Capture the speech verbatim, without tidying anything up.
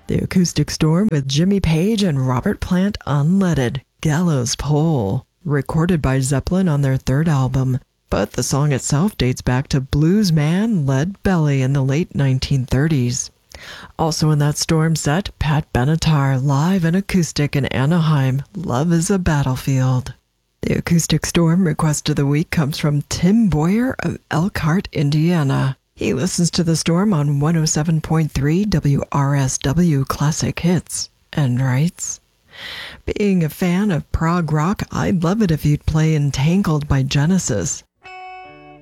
The Acoustic Storm with Jimmy Page and Robert Plant Unleaded, Gallows Pole, recorded by Zeppelin on their third album, but the song itself dates back to blues man Lead Belly in the late nineteen thirties. Also in that Storm set, Pat Benatar live and acoustic in Anaheim, Love is a Battlefield. The Acoustic Storm request of the week comes from Tim Boyer of Elkhart, Indiana. He listens to the Storm on one oh seven point three W R S W Classic Hits and writes, "Being a fan of prog rock, I'd love it if you'd play Entangled by Genesis.